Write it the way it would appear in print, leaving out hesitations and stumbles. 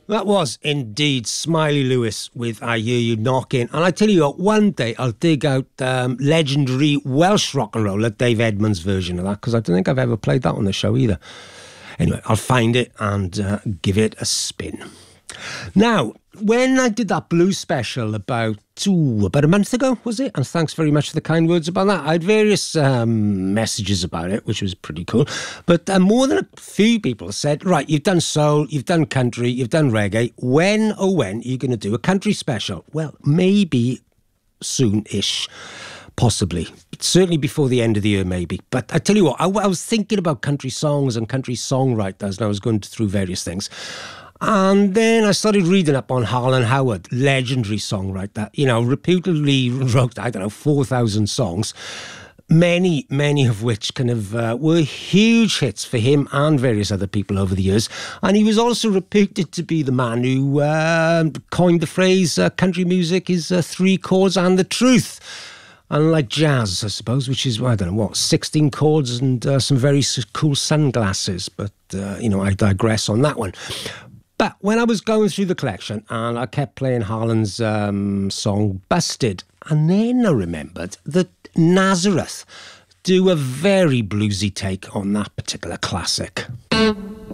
That was indeed Smiley Lewis with I Hear You Knocking. And I tell you what, one day I'll dig out legendary Welsh rock and roller Dave Edmunds' version of that, because I don't think I've ever played that on the show either. Anyway, I'll find it and give it a spin. Now, when I did that blues special about a month ago, was it? And thanks very much for the kind words about that. I had various messages about it, which was pretty cool. But more than a few people said, right, you've done soul, you've done country, you've done reggae. When are you going to do a country special? Well, maybe soon-ish. Possibly. Certainly before the end of the year, maybe. But I tell you what, I was thinking about country songs and country songwriters, and I was going through various things. And then I started reading up on Harlan Howard, legendary songwriter. You know, reputedly wrote, 4,000 songs, many of which kind of were huge hits for him and various other people over the years. And he was also reputed to be the man who coined the phrase, country music is 3 chords and the truth. Unlike jazz, I suppose, which is, 16 chords and some very cool sunglasses. But, I digress on that one. But when I was going through the collection and I kept playing Harlan's song Busted, and then I remembered that Nazareth do a very bluesy take on that particular classic.